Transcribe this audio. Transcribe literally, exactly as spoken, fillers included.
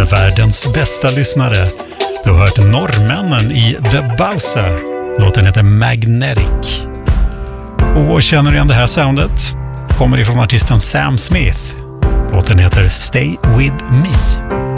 världens bästa lyssnare. Du har hört norrmännen i The Bowser. Låten heter Magnetic. Och känner du igen det här soundet? Kommer ifrån artisten Sam Smith. Låten heter Stay With Me.